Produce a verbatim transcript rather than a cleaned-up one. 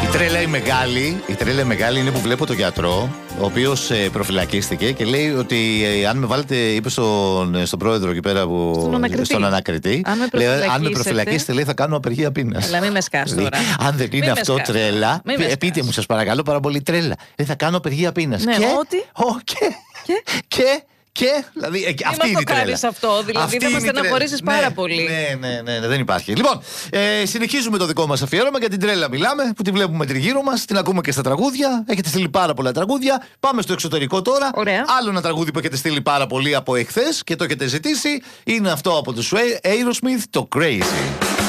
τρέλα η μεγάλη, η τρέλα η μεγάλη είναι που βλέπω τον γιατρό, ο οποίος ε, προφυλακίστηκε και λέει ότι ε, αν με βάλετε, είπε στον, στον πρόεδρο εκεί πέρα που, στον ανακριτή, στον ανακριτή αν, με λέει, αν με προφυλακίσετε, λέει, θα κάνω απεργία πείνας. Αλλά μην με σκάς τώρα. Δηλαδή, αν δεν είναι μην αυτό τρέλα, πείτε, πείτε μου σας παρακαλώ πάρα πολύ τρέλα. Λέει, θα κάνω απεργία πείνας. Ναι, και, ότι. ο, και, και, και Και, δηλαδή, ε, αυτή είναι η τρέλα. Μην αυτό, δηλαδή αυτή θα με στεναχωρήσεις πάρα ναι, πολύ. Ναι, ναι, ναι, ναι, δεν υπάρχει. Λοιπόν, ε, συνεχίζουμε το δικό μας αφιέρωμα. Για την τρέλα μιλάμε, που τη βλέπουμε τριγύρω μας, την ακούμε και στα τραγούδια. Έχετε στείλει πάρα πολλά τραγούδια. Πάμε στο εξωτερικό τώρα. Ωραία. Άλλο ένα τραγούδι που έχετε στείλει πάρα πολύ από εχθές και το έχετε ζητήσει είναι αυτό από τους Aerosmith, το Crazy.